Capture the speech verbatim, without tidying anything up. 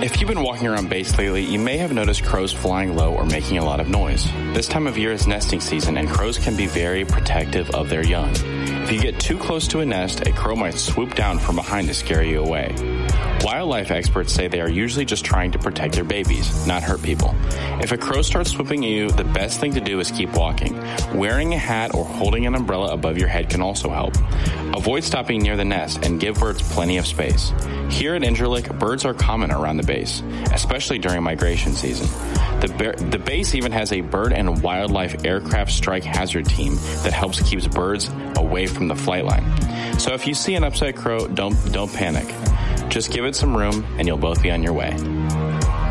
If you've been walking around base lately, you may have noticed crows flying low or making a lot of noise. This time of year is nesting season, and crows can be very protective of their young. If you get too close to a nest, a crow might swoop down from behind to scare you away. Wildlife experts say they are usually just trying to protect their babies, not hurt people. If a crow starts swooping at you, the best thing to do is keep walking. Wearing a hat or holding an umbrella above your head can also help. Avoid stopping near the nest and give birds plenty of space. Here at Incirlik, birds are common around the base, especially during migration season. The, bear, the base even has a bird and wildlife aircraft strike hazard team that helps keep birds away from the flight line. So if you see an upset crow, don't don't panic. Just give it some room and you'll both be on your way.